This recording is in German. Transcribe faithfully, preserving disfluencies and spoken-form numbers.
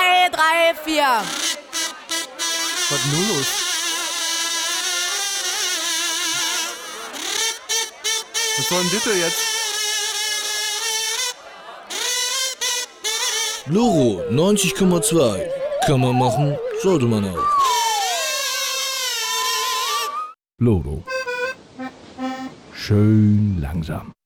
zwei, drei, vier. Was ist nun los? Was soll denn bitte jetzt? Loro neunzig Komma zwei. Kann man machen, sollte man auch. Loro. Schön langsam.